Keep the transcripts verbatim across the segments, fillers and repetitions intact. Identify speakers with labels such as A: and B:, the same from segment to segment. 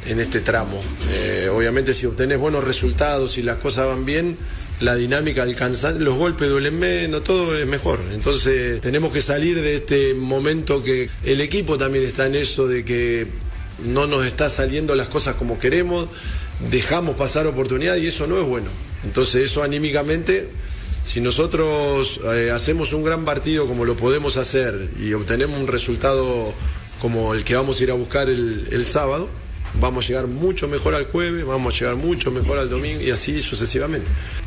A: en este tramo. Eh, obviamente si obtenés buenos resultados y las cosas van bien, la dinámica alcanza, los golpes duelen menos, todo es mejor. Entonces tenemos que salir de este momento que el equipo también está en eso de que no nos está saliendo las cosas como queremos, dejamos pasar oportunidades y eso no es bueno. Entonces eso anímicamente, si nosotros eh, hacemos un gran partido como lo podemos hacer y obtenemos un resultado como el que vamos a ir a buscar el, el sábado, vamos a llegar mucho mejor al jueves, vamos a llegar mucho mejor al domingo y así sucesivamente.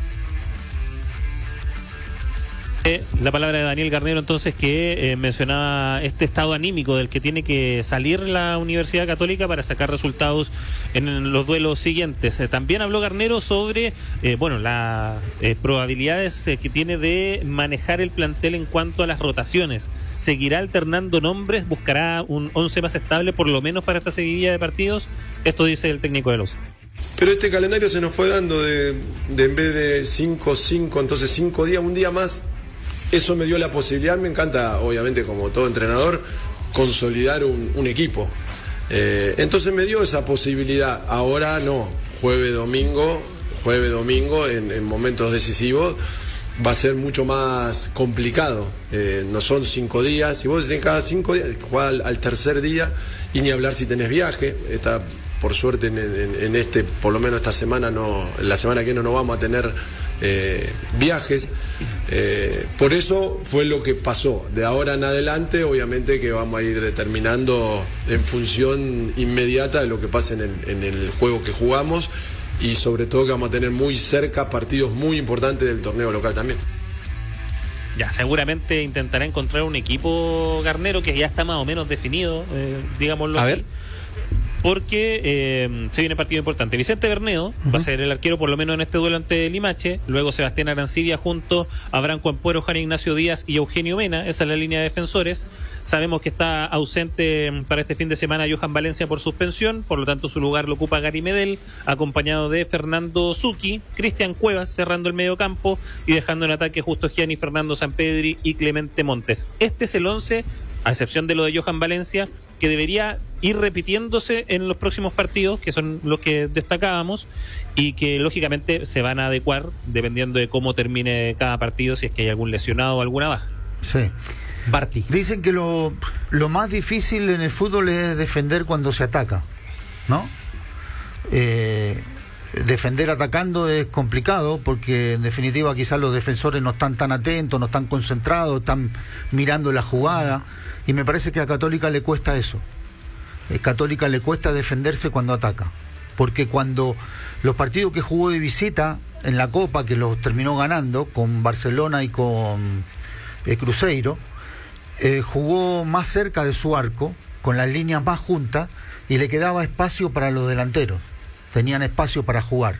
B: La palabra de Daniel Garnero entonces, que eh, mencionaba este estado anímico del que tiene que salir la Universidad Católica para sacar resultados en los duelos siguientes. Eh, también habló Garnero sobre eh, bueno las eh, probabilidades eh, que tiene de manejar el plantel en cuanto a las rotaciones. ¿Seguirá alternando nombres? ¿Buscará un once más estable por lo menos para esta seguidilla de partidos? Esto dice el técnico de Loza.
A: Pero este calendario se nos fue dando de, de en vez de cinco, cinco, entonces cinco días, un día más. Eso me dio la posibilidad, me encanta, obviamente, como todo entrenador, consolidar un, un equipo. Eh, entonces me dio esa posibilidad. Ahora no, jueves, domingo, jueves, domingo, en, en momentos decisivos, va a ser mucho más complicado. Eh, no son cinco días, si vos tenés cada cinco días, jugás al, al tercer día, y ni hablar si tenés viaje. Está, por suerte, en, en, en este, por lo menos esta semana, no, la semana que viene no vamos a tener eh, viajes. Eh, por eso fue lo que pasó. De ahora en adelante, obviamente que vamos a ir determinando en función inmediata de lo que pase en el, en el juego que jugamos, y sobre todo que vamos a tener muy cerca partidos muy importantes del torneo local también.
B: Ya, seguramente intentará encontrar un equipo, Garnero, que ya está más o menos definido, eh, digámoslo
C: a
B: así.
C: ver.
B: Porque eh, se viene partido importante. Vicente Berneo uh-huh. va a ser el arquero por lo menos en este duelo ante Limache. Luego Sebastián Arancibia junto a Branco Ampuero, Juan Ignacio Díaz y Eugenio Mena. Esa es la línea de defensores. Sabemos que está ausente para este fin de semana Johan Valencia por suspensión, por lo tanto su lugar lo ocupa Gary Medel, acompañado de Fernando Zucchi, Cristian Cuevas cerrando el medio campo y dejando en ataque justo Gianni Fernando Sampedri y Clemente Montes. Este es el once, a excepción de lo de Johan Valencia, que debería ir repitiéndose en los próximos partidos, que son los que destacábamos, y que lógicamente se van a adecuar dependiendo de cómo termine cada partido, si es que hay algún lesionado o alguna baja.
D: Sí.
C: Barty.
D: Dicen que lo, lo más difícil en el fútbol es defender cuando se ataca, ¿no? Eh, defender atacando es complicado porque en definitiva quizás los defensores no están tan atentos, no están concentrados, están mirando la jugada, y me parece que a Católica le cuesta eso. A Católica le cuesta defenderse cuando ataca, porque cuando los partidos que jugó de visita en la Copa, que los terminó ganando con Barcelona y con eh, Cruzeiro, eh, jugó más cerca de su arco, con las líneas más juntas, y le quedaba espacio para los delanteros, tenían espacio para jugar.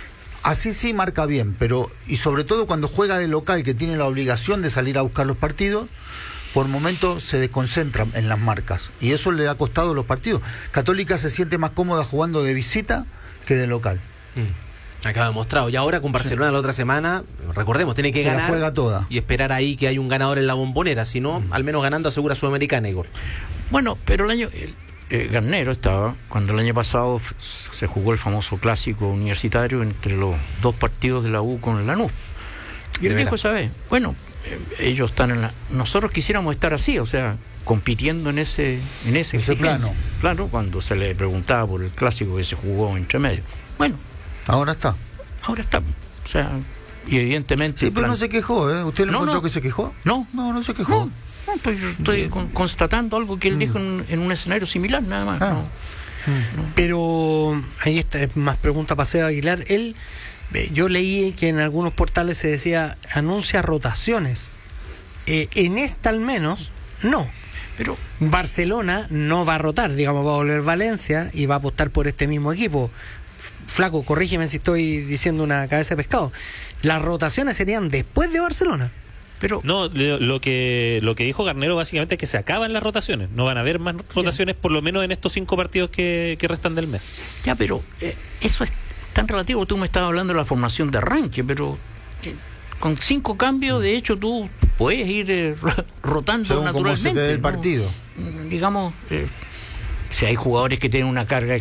D: Así sí marca bien, pero y sobre todo cuando juega de local, que tiene la obligación de salir a buscar los partidos, por momentos se desconcentra en las marcas, y eso le ha costado los partidos. Católica se siente más cómoda jugando de visita que de local.
C: Mm. Acaba demostrado. Y ahora con Barcelona sí. La otra semana, recordemos, tiene que
D: se
C: ganar
D: la juega toda.
C: Y esperar ahí que hay un ganador en la Bombonera, si no, mm. al menos ganando asegura Sudamericana, Igor.
E: Bueno, pero el año el, eh, Garnero estaba, cuando el año pasado f- se jugó el famoso clásico universitario entre los dos partidos de la U con Lanús. Y el viejo sabe, bueno, eh, ellos están en la... Nosotros quisiéramos estar así, o sea, compitiendo en ese en ese,
D: ese plano.
E: Claro, cuando se le preguntaba por el clásico que se jugó entre medio. Bueno,
D: ahora está.
E: Ahora está. O sea, y evidentemente...
D: Sí, pero plan... no se quejó, ¿eh? ¿Usted le no, encontró no. que se quejó?
E: No.
D: No, no se quejó.
E: No, no pues yo estoy con, constatando algo que él mm. dijo en, en un escenario similar, nada más. Ah. No.
F: Mm. Pero ahí está, es más pregunta para Seba Aguilar. Él, yo leí que en algunos portales se decía, anuncia rotaciones. Eh, en esta al menos, no. Pero Barcelona no va a rotar, digamos, va a volver Valencia y va a apostar por este mismo equipo. Flaco, corrígeme si estoy diciendo una cabeza de pescado. Las rotaciones serían después de Barcelona.
B: Pero no, lo que lo que dijo Garnero básicamente es que se acaban las rotaciones. No van a haber más rotaciones, por lo menos en estos cinco partidos que, que restan del mes.
E: Ya, pero eh, eso es tan relativo. Tú me estabas hablando de la formación de arranque, pero eh, con cinco cambios, de hecho, tú puedes ir eh, rotando
D: según
E: naturalmente.
D: Cómo se te dé el partido.
E: ¿no? Digamos, eh, si hay jugadores que tienen una carga